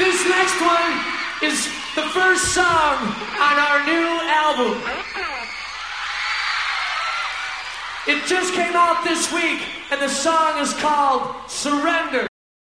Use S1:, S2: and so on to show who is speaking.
S1: This next one is the first song on our new album. It just came out this week, and the song is called Surrender.